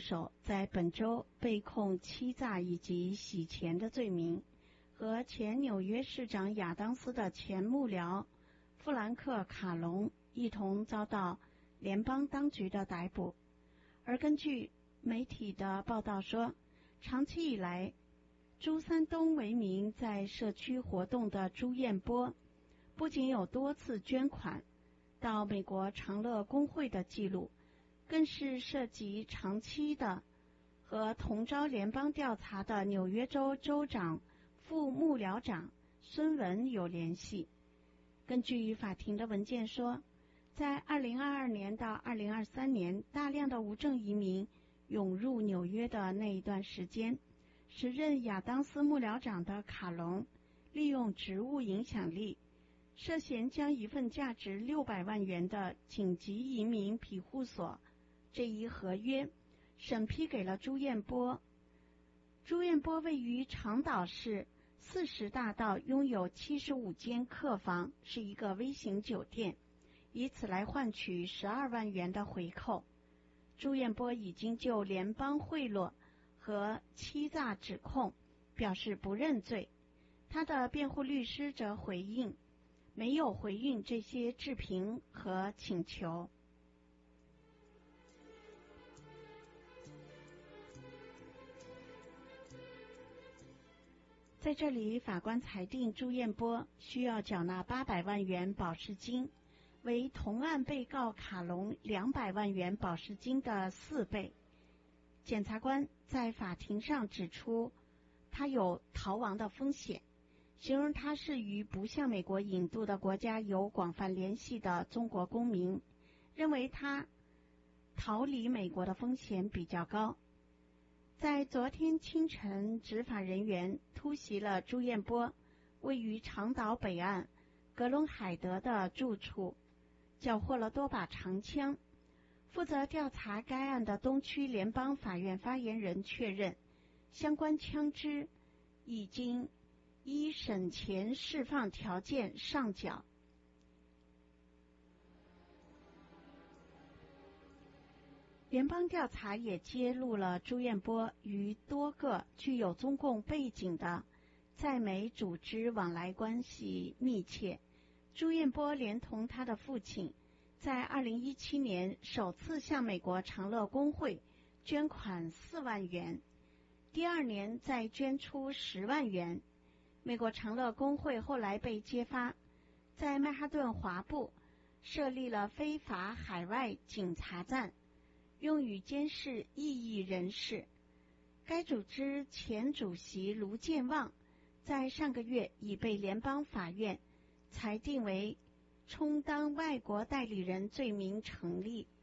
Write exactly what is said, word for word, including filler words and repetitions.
手在本周被控欺诈以及洗钱的罪名，和前纽约市长亚当斯的前幕僚富兰克·卡隆一同遭到联邦当局的逮捕。而根据媒体的报道说，长期以来朱三东为名在社区活动的朱彦波，不仅有多次捐款到美国长乐工会的记录，更是涉及长期的和同招联邦调查的纽约州州长副幕僚长孙文有联系。根据法庭的文件说，在二零二二年到二零二三年，大量的无证移民涌入纽约的那一段时间，时任亚当斯幕僚长的卡隆利用职务影响力，涉嫌将一份价值六百万元的紧急移民庇护所这一合约审批给了朱彦波。朱彦波位于长岛市四十大道，拥有七十五间客房，是一个微型酒店，以此来换取十二万元的回扣。朱彦波已经就联邦贿赂和欺诈指控表示不认罪，他的辩护律师则回应没有回应这些质评和请求。在这里，法官裁定朱彦波需要缴纳八百万元保释金，为同案被告卡隆两百万元保释金的四倍。检察官在法庭上指出，他有逃亡的风险，形容他是与不向美国引渡的国家有广泛联系的中国公民，认为他逃离美国的风险比较高。在昨天清晨，执法人员突袭了朱彦波位于长岛北岸格隆海德的住处，缴获了多把长枪。负责调查该案的东区联邦法院发言人确认，相关枪支已经依审前释放条件上缴。联邦调查也揭露了朱彦波与多个具有中共背景的在美组织往来关系密切。朱彦波连同他的父亲在二零一七年首次向美国长乐工会捐款四万元，第二年再捐出十万元。美国长乐工会后来被揭发，在曼哈顿华埠设立了非法海外警察站，用于监视异议人士。该组织前主席卢健旺在上个月已被联邦法院裁定为充当外国代理人罪名成立。